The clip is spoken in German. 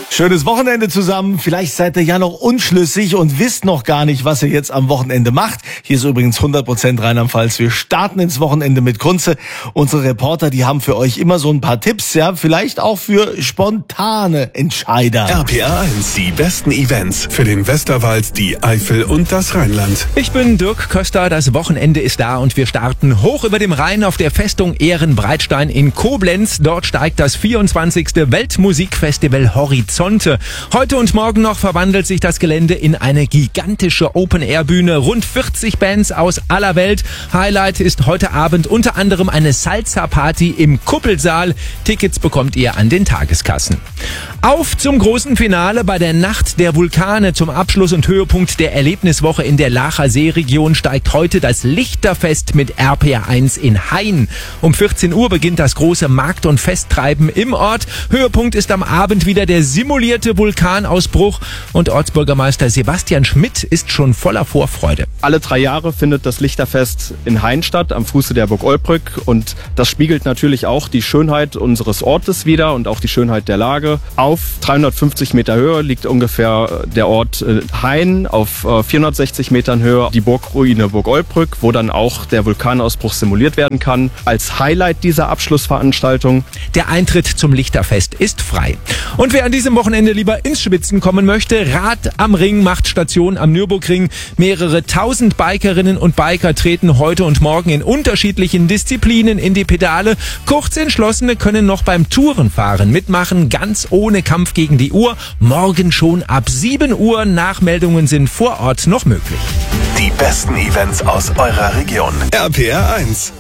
Schönes Wochenende zusammen. Vielleicht seid ihr ja noch unschlüssig und wisst noch gar nicht, was ihr jetzt am Wochenende macht. Hier ist übrigens 100% Rheinland-Pfalz. Wir starten ins Wochenende mit Kunze. Unsere Reporter, die haben für euch immer so ein paar Tipps, ja, vielleicht auch für spontane Entscheider. RPR 1, die besten Events für den Westerwald, die Eifel und das Rheinland. Ich bin Dirk Köster, das Wochenende ist da und wir starten hoch über dem Rhein auf der Festung Ehrenbreitstein in Koblenz. Dort steigt das 24. Weltmusikfestival Horizonte. Heute und morgen noch verwandelt sich das Gelände in eine gigantische Open-Air-Bühne. Rund 40 Bands aus aller Welt. Highlight ist heute Abend unter anderem eine Salsa-Party im Kuppelsaal. Tickets bekommt ihr an den Tageskassen. Auf zum großen Finale bei der Nacht der Vulkane. Zum Abschluss und Höhepunkt der Erlebniswoche in der Laacher Seeregion steigt heute das Lichterfest mit RPR 1 in Hain. Um 14 Uhr beginnt das große Markt- und Festtreiben im Ort. Höhepunkt ist am Abend wieder der simulierte Vulkanausbruch und Ortsbürgermeister Sebastian Schmidt ist schon voller Vorfreude. Alle 3 Jahre findet das Lichterfest in Hain statt, am Fuße der Burg Olbrück, und das spiegelt natürlich auch die Schönheit unseres Ortes wider und auch die Schönheit der Lage. Auf 350 Meter Höhe liegt ungefähr der Ort Hain, auf 460 Metern Höhe die Burgruine Burg Olbrück, wo dann auch der Vulkanausbruch simuliert werden kann. Als Highlight dieser Abschlussveranstaltung. Der Eintritt zum Lichterfest ist frei. Und wer an diesem Wochenende lieber ins Schwitzen kommen möchte, Rad am Ring macht Station am Nürburgring. Mehrere tausend Bikerinnen und Biker treten heute und morgen in unterschiedlichen Disziplinen in die Pedale. Kurzentschlossene können noch beim Tourenfahren mitmachen, ganz ohne Kampf gegen die Uhr. Morgen schon ab 7 Uhr. Nachmeldungen sind vor Ort noch möglich. Die besten Events aus eurer Region. RPR 1.